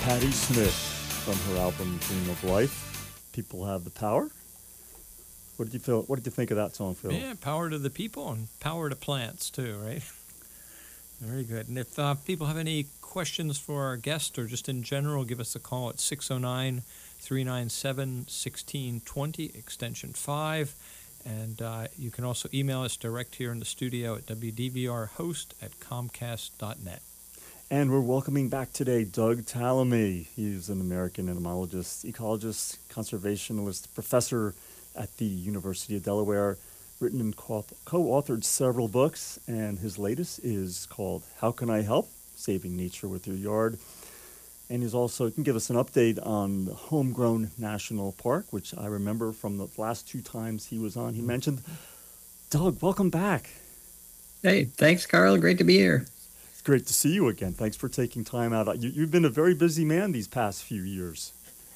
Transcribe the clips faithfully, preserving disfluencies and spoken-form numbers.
Patti Smith from her album Dream of Life. People Have the Power. What did you feel? What did you think of that song, Phil? Yeah, power to the people and power to plants too, right? Very good. And if uh, people have any questions for our guest or just in general, give us a call at six oh nine, three nine seven, one six two zero, extension five. And uh, you can also email us direct here in the studio at w d v r host at comcast dot net. And we're welcoming back today Doug Tallamy. He's an American entomologist, ecologist, conservationist, professor at the University of Delaware, written and co- co-authored several books, and his latest is called How Can I Help? Saving Nature with Your Yard. And he's also, he can give us an update on the Homegrown National Park, which I remember from the last two times he was on. He mentioned, Doug, welcome back. Hey, thanks, Carl. Great to be here. It's great to see you again. Thanks for taking time out. You, you've been a very busy man these past few years.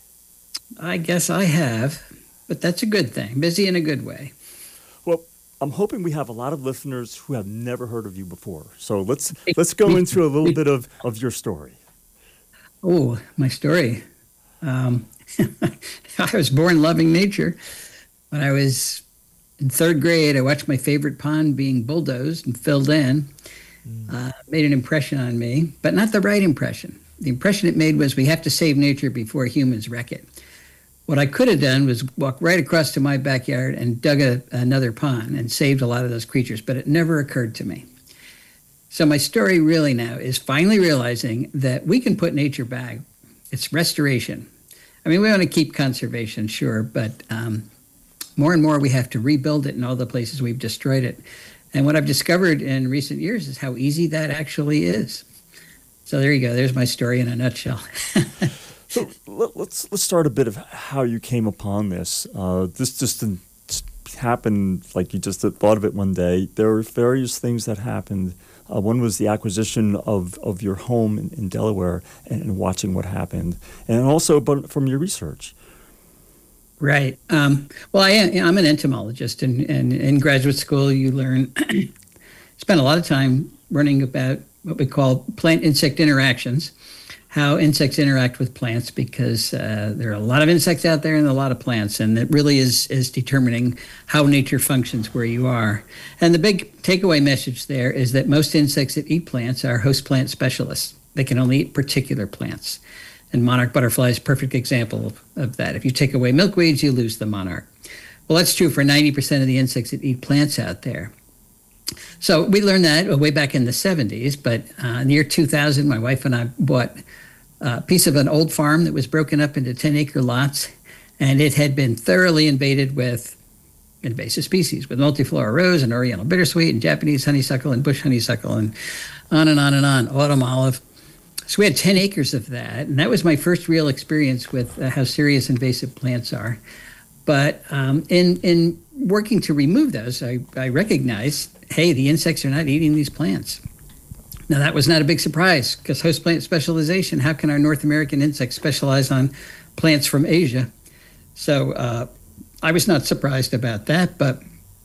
I guess I have, but that's a good thing. Busy in a good way. Well, I'm hoping we have a lot of listeners who have never heard of you before. So let's let's go into a little bit of, of your story. Oh, my story. Um, I was born loving nature. When I was in third grade, I watched my favorite pond being bulldozed and filled in. Mm. Uh, made an impression on me, but not the right impression. The impression it made was we have to save nature before humans wreck it. What I could have done was walk right across to my backyard and dug a, another pond and saved a lot of those creatures, but it never occurred to me. So my story really now is finally realizing that we can put nature back. It's restoration. I mean, we want to keep conservation, sure, but um, more and more we have to rebuild it in all the places we've destroyed it. And what I've discovered in recent years is how easy that actually is. So there you go. There's my story in a nutshell. So let, let's let's start a bit of how you came upon this. Uh, this just didn't happen like you just thought of it one day. There were various things that happened. Uh, one was the acquisition of, of your home in, in Delaware and, and watching what happened, and also but from your research. Right. Um, well, I am, I'm an entomologist, and, and in graduate school you learn, spend a lot of time learning about what we call plant-insect interactions, how insects interact with plants, because uh, there are a lot of insects out there and a lot of plants, and it really is is determining how nature functions where you are. And the big takeaway message there is that most insects that eat plants are host plant specialists. They can only eat particular plants. And monarch butterfly is a perfect example of, of that. If you take away milkweeds, you lose the monarch. Well, that's true for ninety percent of the insects that eat plants out there. So we learned that way back in the seventies, but uh, in the year two thousand, my wife and I bought a piece of an old farm that was broken up into ten acre lots, and it had been thoroughly invaded with invasive species, with multiflora rose and oriental bittersweet and Japanese honeysuckle and bush honeysuckle and on and on and on, autumn olive. So we had ten acres of that, and that was my first real experience with uh, how serious invasive plants are. But um, in in working to remove those, I, I recognized, hey, the insects are not eating these plants. Now, that was not a big surprise, because host plant specialization, how can our North American insects specialize on plants from Asia? So uh, I was not surprised about that, but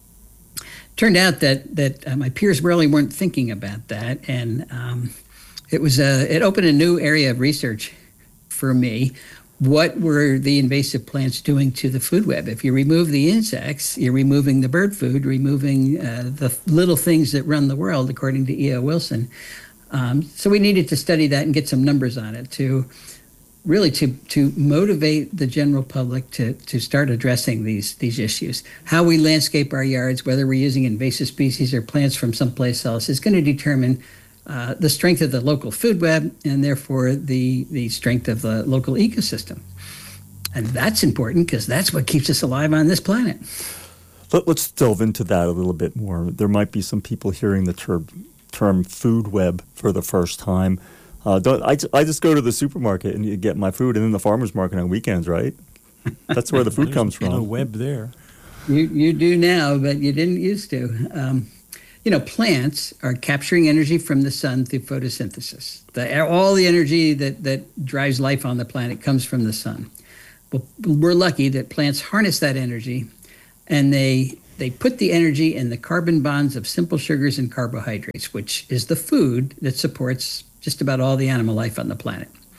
turned out that that uh, my peers really weren't thinking about that, and um, it was a, it opened a new area of research for me. What were the invasive plants doing to the food web? If you remove the insects, you're removing the bird food, removing uh, the little things that run the world, according to E O Wilson. Um, so we needed to study that and get some numbers on it to really to to motivate the general public to to start addressing these these issues. How we landscape our yards, whether we're using invasive species or plants from someplace else, is going to determine Uh, the strength of the local food web, and therefore the, the strength of the local ecosystem. And that's important because that's what keeps us alive on this planet. Let, let's delve into that a little bit more. There might be some people hearing the term, term food web for the first time. Uh, don't, I, I just go to the supermarket and you get my food, and then the farmer's market on weekends, right? That's where the food comes from. There's a web there. You, you do now, but you didn't used to. Um, You know, plants are capturing energy from the sun through photosynthesis. The, all the energy that, that drives life on the planet comes from the sun. Well, we're lucky that plants harness that energy, and they they put the energy in the carbon bonds of simple sugars and carbohydrates, which is the food that supports just about all the animal life on the planet.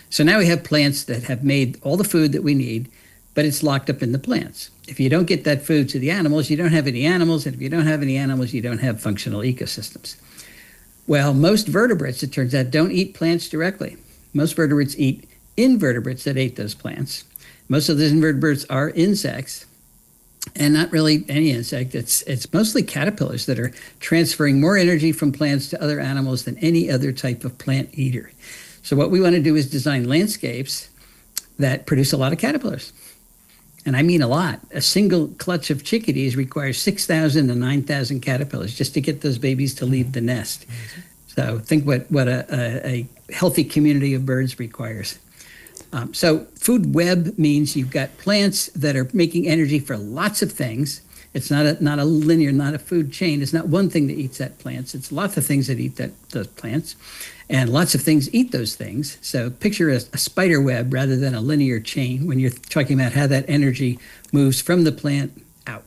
So now we have plants that have made all the food that we need, but it's locked up in the plants. If you don't get that food to the animals, you don't have any animals. And if you don't have any animals, you don't have functional ecosystems. Well, most vertebrates, it turns out, don't eat plants directly. Most vertebrates eat invertebrates that ate those plants. Most of those invertebrates are insects, and not really any insect. It's, it's mostly caterpillars that are transferring more energy from plants to other animals than any other type of plant eater. So what we want to do is design landscapes that produce a lot of caterpillars. And I mean a lot. A single clutch of chickadees requires six thousand to nine thousand caterpillars just to get those babies to leave the nest. So think what, what a, a, a healthy community of birds requires. Um, so food web means you've got plants that are making energy for lots of things. It's not a, not a linear, not a food chain. It's not one thing that eats that plants. It's lots of things that eat that those plants. And lots of things eat those things. So picture a, a spider web rather than a linear chain when you're talking about how that energy moves from the plant out.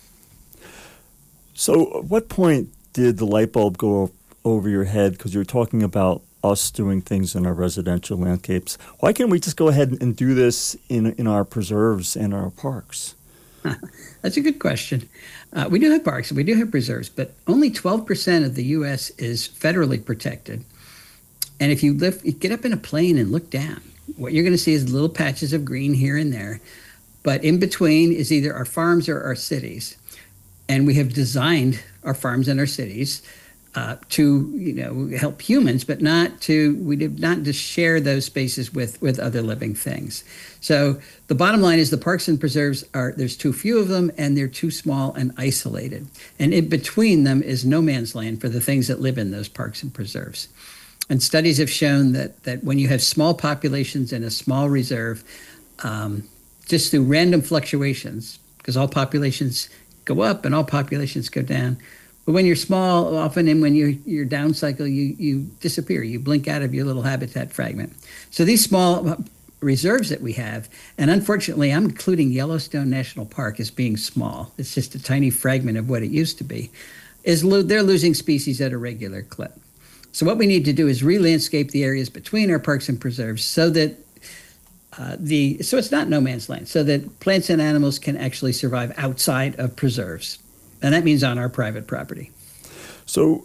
So at what point did the light bulb go over your head? Because you were talking about us doing things in our residential landscapes. Why can't we just go ahead and do this in, in our preserves and our parks? That's a good question. Uh, we do have parks and we do have preserves, but only twelve percent of the U S is federally protected. And if you lift, you get up in a plane and look down, what you're going to see is little patches of green here and there. But in between is either our farms or our cities. And we have designed our farms and our cities uh, to, you know, help humans, but not to, we did not just share those spaces with, with other living things. So the bottom line is the parks and preserves are, there's too few of them and they're too small and isolated. And in between them is no man's land for the things that live in those parks and preserves. And studies have shown that, that when you have small populations in a small reserve, um, just through random fluctuations, because all populations go up and all populations go down. But when you're small, often and when you're, you're down cycle, you, you disappear. You blink out of your little habitat fragment. So these small reserves that we have, and unfortunately, I'm including Yellowstone National Park as being small. It's just a tiny fragment of what it used to be. Is lo- they're losing species at a regular clip. So what we need to do is re-landscape the areas between our parks and preserves so that uh, the so it's not no man's land, so that plants and animals can actually survive outside of preserves, and that means on our private property. So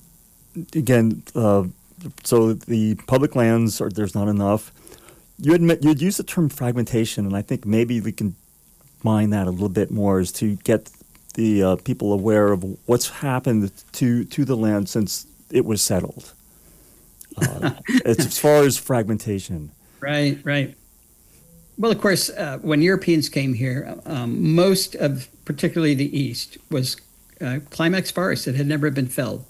again, uh, so the public lands are there's not enough. You admit you'd use the term fragmentation, and I think maybe we can mine that a little bit more, is to get the uh, people aware of what's happened to to the land since it was settled. Uh, as far as fragmentation. Right, right. Well, of course, uh, when Europeans came here, um, most of, particularly the East, was uh, climax forest that had never been felled.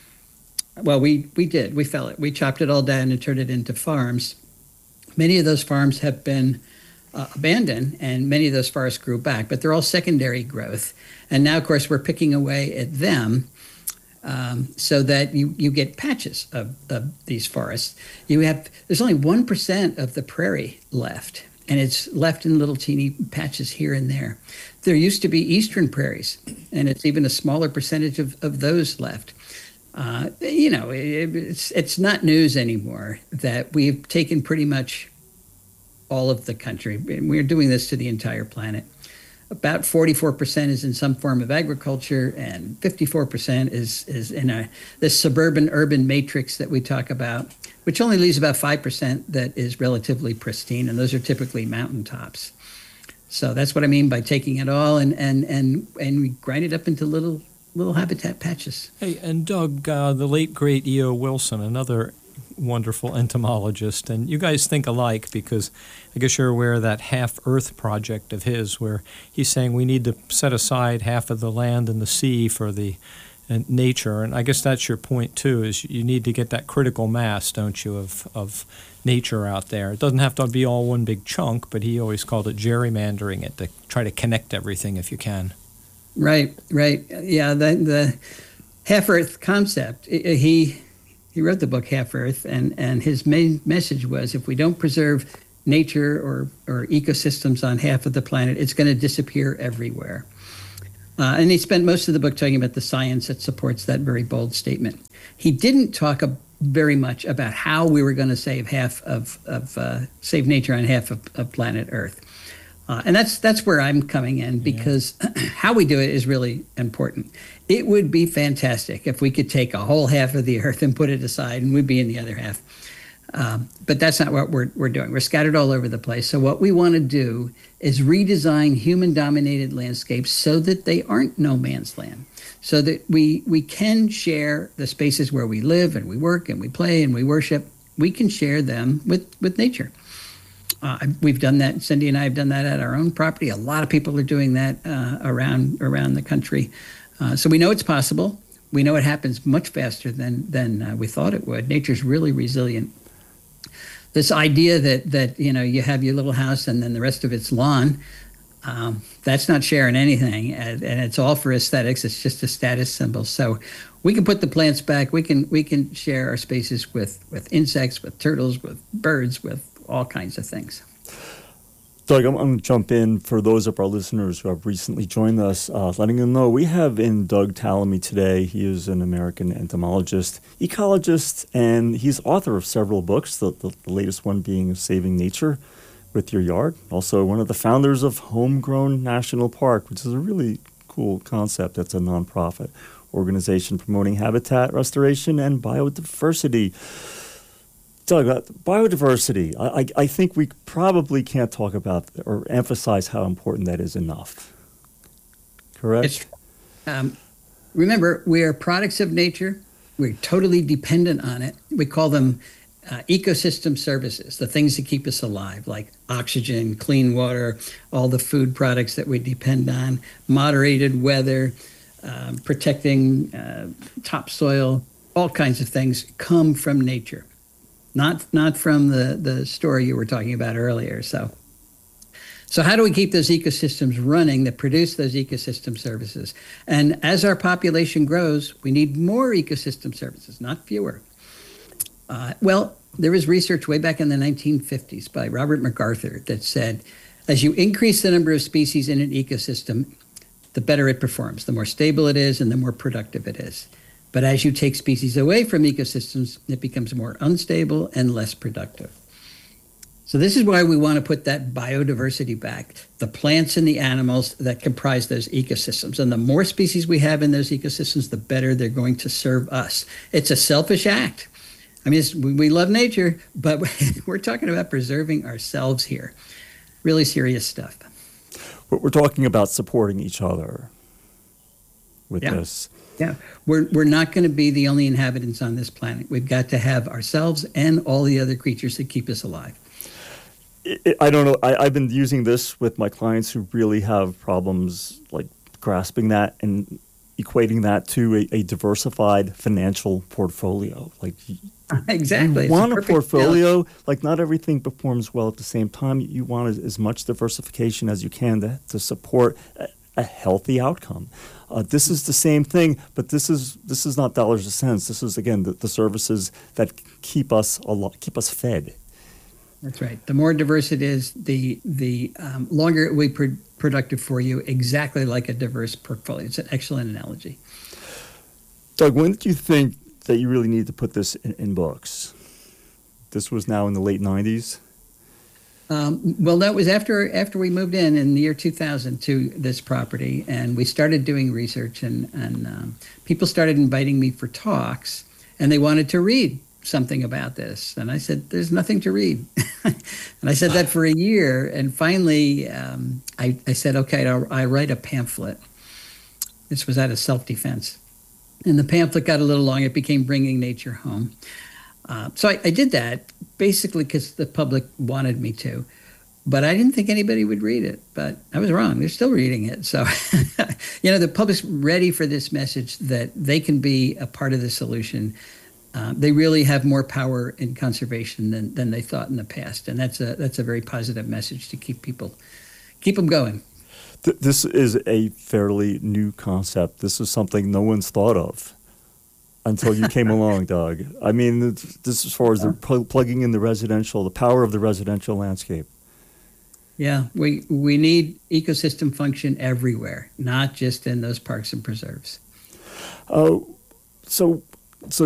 Well, we, we did. We fell it. We chopped it all down and turned it into farms. Many of those farms have been uh, abandoned, and many of those forests grew back, but they're all secondary growth. And now, of course, we're picking away at them. Um, so that you, you get patches of, of these forests. You have there's only one percent of the prairie left, and it's left in little teeny patches here and there. There used to be eastern prairies, and it's even a smaller percentage of, of those left. Uh, you know, it, it's it's not news anymore that we've taken pretty much all of the country, and we're doing this to the entire planet. About forty-four percent is in some form of agriculture, and fifty-four percent is, is in a, this suburban-urban matrix that we talk about, which only leaves about five percent that is relatively pristine, and those are typically mountaintops. So that's what I mean by taking it all and, and, and, and we grind it up into little little habitat patches. Hey, and Doug, uh, the late, great E O. Wilson, another wonderful entomologist, and you guys think alike because I guess you're aware of that Half Earth project of his where he's saying we need to set aside half of the land and the sea for the uh, nature, and I guess that's your point too, is you need to get that critical mass, don't you, of, of nature out there. It doesn't have to be all one big chunk, but he always called it gerrymandering it, to try to connect everything if you can. Right, right. Yeah, the, the Half Earth concept, he He wrote the book Half Earth, and, and his main message was if we don't preserve nature or, or ecosystems on half of the planet, it's going to disappear everywhere. Uh, and he spent most of the book talking about the science that supports that very bold statement. He didn't talk ab- very much about how we were going to save half of, of uh, save nature on half of, of planet Earth. Uh, and that's that's where I'm coming in, because yeah. how we do it is really important. It would be fantastic if we could take a whole half of the Earth and put it aside, and we'd be in the other half. Um, but that's not what we're we're doing. We're scattered all over the place. So what we want to do is redesign human-dominated landscapes so that they aren't no man's land, so that we we can share the spaces where we live and we work and we play and we worship. We can share them with with nature. Uh, we've done that. Cindy and I have done that at our own property. A lot of people are doing that uh, around around the country. Uh, so we know it's possible. We know it happens much faster than than uh, we thought it would. Nature's really resilient. This idea that that you know you have your little house and then the rest of it's lawn, um, that's not sharing anything, and, and it's all for aesthetics. It's just a status symbol. So we can put the plants back. We can we can share our spaces with with insects, with turtles, with birds, with all kinds of things. Doug, I'm, I'm going to jump in for those of our listeners who have recently joined us, uh, letting them know we have in Doug Tallamy today. He is an American entomologist, ecologist, and he's author of several books, the, the, the latest one being Saving Nature with Your Yard. Also one of the founders of Homegrown National Park, which is a really cool concept. That's a nonprofit organization promoting habitat restoration and biodiversity. Doug, uh, biodiversity, I, I, I think we probably can't talk about or emphasize how important that is enough. Correct? It's, um, remember, we are products of nature. We're totally dependent on it. We call them uh, ecosystem services, the things that keep us alive, like oxygen, clean water, all the food products that we depend on, moderated weather, um, protecting uh, topsoil, all kinds of things come from nature. Not not from the, the story you were talking about earlier. So, so how do we keep those ecosystems running that produce those ecosystem services? And as our population grows, we need more ecosystem services, not fewer. Uh, well, there was research way back in the nineteen fifties by Robert MacArthur that said, as you increase the number of species in an ecosystem, the better it performs, the more stable it is, and the more productive it is. But as you take species away from ecosystems, it becomes more unstable and less productive. So this is why we want to put that biodiversity back, the plants and the animals that comprise those ecosystems. And the more species we have in those ecosystems, the better they're going to serve us. It's a selfish act. I mean, it's, we love nature, but we're talking about preserving ourselves here. Really serious stuff. But we're talking about supporting each other with yeah. this. Yeah, we're we're not going to be the only inhabitants on this planet. We've got to have ourselves and all the other creatures that keep us alive. I, I don't know. I, I've been using this with my clients who really have problems like grasping that and equating that to a, a diversified financial portfolio. Like exactly, you want a, a portfolio. Analogy. Like not everything performs well at the same time. You want as, as much diversification as you can to, to support a, a healthy outcome. Uh, this is the same thing, but this is this is not dollars and cents. This is again the, the services that keep us al- keep us fed. That's right. The more diverse it is, the the um, longer it will be pr- productive for you. Exactly like a diverse portfolio. It's an excellent analogy. Doug, when did you think that you really needed to put this in, in books? This was now in the late nineties. Um, well, that was after after we moved in in the year two thousand to this property, and we started doing research, and, and um, people started inviting me for talks, and they wanted to read something about this. And I said, there's nothing to read. And I said that for a year, and finally um, I, I said, okay, I'll, I write a pamphlet. This was out of self-defense. And the pamphlet got a little long. It became Bringing Nature Home. Uh, so I, I did that basically because the public wanted me to, but I didn't think anybody would read it. But I was wrong. They're still reading it. So, you know, the public's ready for this message that they can be a part of the solution. Uh, they really have more power in conservation than, than they thought in the past, and that's a that's a very positive message to keep people keep them going. Th- this is a fairly new concept. This is something no one's thought of until you came along, Doug. I mean, this as far as the pl- plugging in the residential, the power of the residential landscape. Yeah, we we need ecosystem function everywhere, not just in those parks and preserves. Uh, so